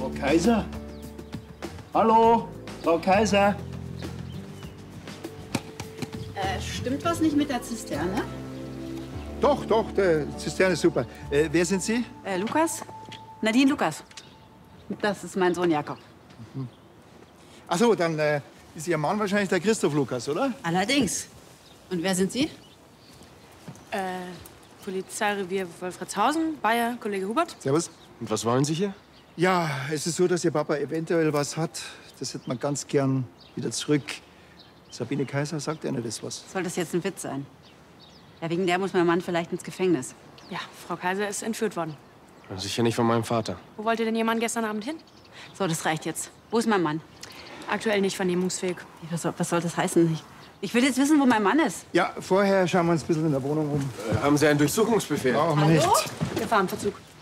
Frau Kaiser? Hallo, Frau Kaiser? Stimmt was nicht mit der Zisterne? Doch, der Zisterne ist super. Wer sind Sie? Lukas? Nadine Lukas. Das ist mein Sohn Jakob. Ach so, dann ist Ihr Mann wahrscheinlich der Christoph Lukas, oder? Allerdings. Und wer sind Sie? Polizeirevier Wolfratshausen, Bayer, Kollege Hubert. Servus. Und was wollen Sie hier? Ja, es ist so, dass Ihr Papa eventuell was hat. Das hätte man ganz gern wieder zurück. Sabine Kaiser, sagt Ihnen das was? Soll das jetzt ein Witz sein? Ja, wegen der muss mein Mann vielleicht ins Gefängnis. Ja, Frau Kaiser ist entführt worden. Sicher nicht von meinem Vater. Wo wollte denn Ihr Mann gestern Abend hin? So, das reicht jetzt. Wo ist mein Mann? Aktuell nicht vernehmungsfähig. Was soll das heißen? Ich will jetzt wissen, wo mein Mann ist. Ja, vorher schauen wir uns ein bisschen in der Wohnung um. Haben Sie einen Durchsuchungsbefehl? Brauchen wir nicht. Wir fahren Verzug.